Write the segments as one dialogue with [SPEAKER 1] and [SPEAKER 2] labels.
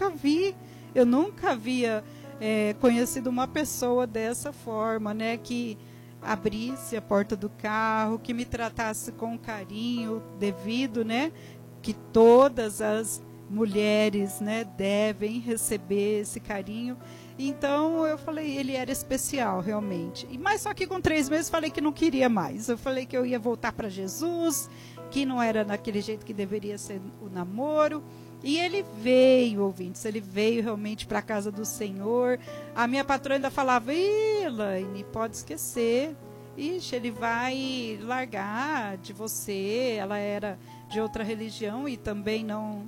[SPEAKER 1] nunca vi, eu nunca havia conhecido uma pessoa dessa forma, né, que abrisse a porta do carro, que me tratasse com carinho devido, né, que todas as mulheres, né, devem receber esse carinho. Então eu falei, ele era especial realmente. Mas só que com 3 meses falei que não queria mais. Eu falei que eu ia voltar para Jesus, que não era daquele jeito que deveria ser o namoro. E ele veio, ouvintes, ele veio realmente para a casa do Senhor. A minha patroa ainda falava, Elaine, pode esquecer. Ixi, ele vai largar de você. Ela era de outra religião e também não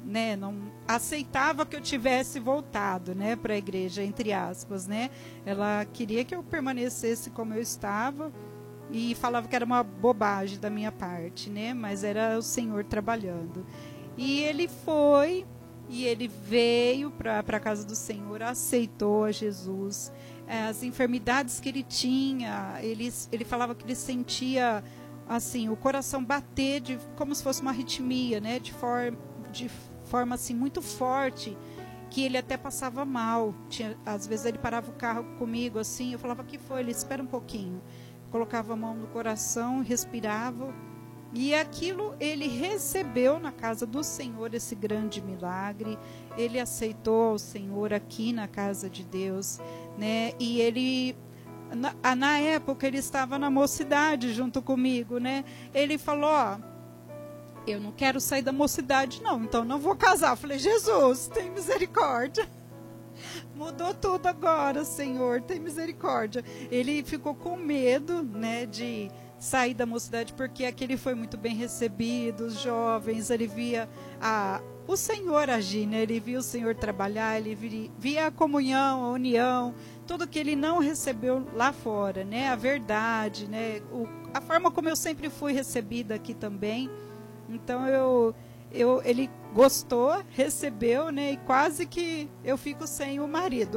[SPEAKER 1] aceitava que eu tivesse voltado, né, para a igreja, entre aspas, né. Ela queria que eu permanecesse como eu estava e falava que era uma bobagem da minha parte, né, mas era o Senhor trabalhando. E ele foi, e ele veio para a casa do Senhor, aceitou a Jesus. As enfermidades que ele tinha, ele falava que ele sentia assim, o coração bater como se fosse uma arritmia, né, de forma assim, muito forte, que ele até passava mal. Às vezes ele parava o carro comigo assim, eu falava, que foi? Ele, espera um pouquinho. Colocava a mão no coração, respirava. E aquilo ele recebeu na casa do Senhor, esse grande milagre. Ele aceitou o Senhor aqui na casa de Deus, né? E ele, na época, ele estava na mocidade junto comigo, né? Ele falou, ó, eu não quero sair da mocidade não, então não vou casar. Eu falei, Jesus, tem misericórdia. Mudou tudo agora, Senhor, tem misericórdia. Ele ficou com medo, né, de sair da mocidade, porque aqui ele foi muito bem recebido, os jovens, ele via o Senhor agir, né? Ele via o Senhor trabalhar, ele via a comunhão, a união, tudo que ele não recebeu lá fora, né? A verdade, né? A forma como eu sempre fui recebida aqui também. Então ele gostou, recebeu, né? E quase que eu fico sem o marido,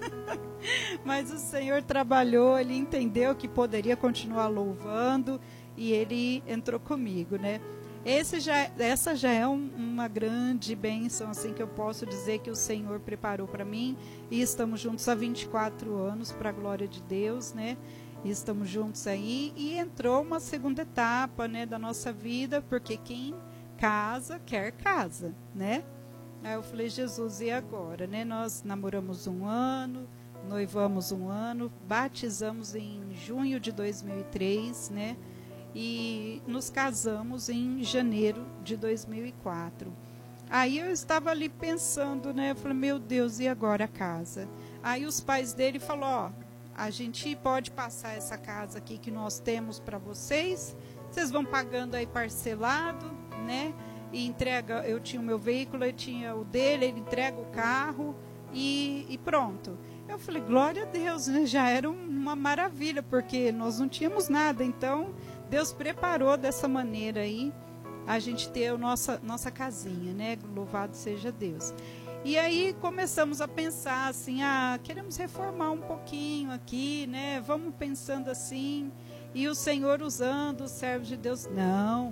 [SPEAKER 1] mas o Senhor trabalhou, ele entendeu que poderia continuar louvando e ele entrou comigo, né? Essa já é uma grande bênção, assim, que eu posso dizer que o Senhor preparou para mim, e estamos juntos há 24 anos, para a glória de Deus, né? E estamos juntos aí, e entrou uma segunda etapa, né, da nossa vida, porque quem casa, quer casa, né? Aí eu falei, Jesus, e agora, né? Nós namoramos 1 ano, noivamos 1 ano, batizamos em junho de 2003, né? E nos casamos em janeiro de 2004. Aí eu estava ali pensando, né? Eu falei, meu Deus, e agora a casa? Aí os pais dele falaram, ó, a gente pode passar essa casa aqui que nós temos para vocês vão pagando aí parcelado, né? E entrega, eu tinha o meu veículo, ele tinha o dele, ele entrega o carro e pronto. Eu falei, glória a Deus, né? Já era uma maravilha, porque nós não tínhamos nada, então Deus preparou dessa maneira aí a gente ter a nossa casinha, né? Louvado seja Deus. E aí começamos a pensar assim, queremos reformar um pouquinho aqui, né? Vamos pensando assim, e o Senhor usando os servos de Deus, não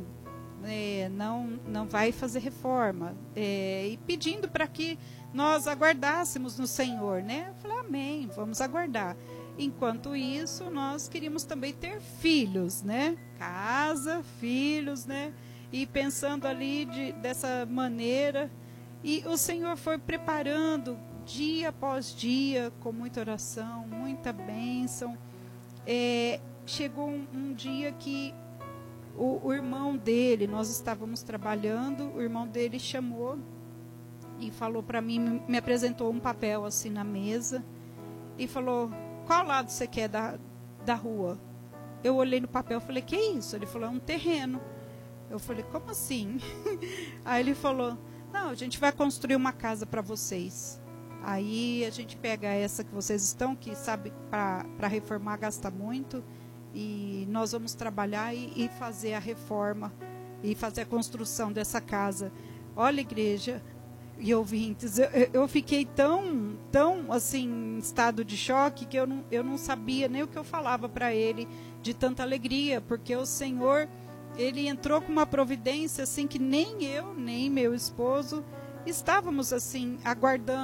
[SPEAKER 1] vai fazer reforma, e pedindo para que nós aguardássemos no Senhor, né? Eu falei, amém, vamos aguardar. Enquanto isso, nós queríamos também ter filhos, né? Casa, filhos, né? E pensando ali dessa maneira, e o Senhor foi preparando dia após dia, com muita oração, muita bênção. Chegou um dia que o irmão dele, nós estávamos trabalhando, o irmão dele chamou e falou para mim, me apresentou um papel assim na mesa e falou, qual lado você quer da rua? Eu olhei no papel e falei, que é isso? Ele falou, é um terreno. Eu falei, como assim? Aí ele falou, não, a gente vai construir uma casa para vocês. Aí a gente pega essa que vocês estão, que sabe, para reformar gasta muito, e nós vamos trabalhar e fazer a reforma e fazer a construção dessa casa. Olha, igreja e ouvintes, eu fiquei tão assim, em estado de choque, que eu não sabia nem o que eu falava para ele, de tanta alegria, porque o Senhor, ele entrou com uma providência assim que nem eu, nem meu esposo estávamos assim aguardando.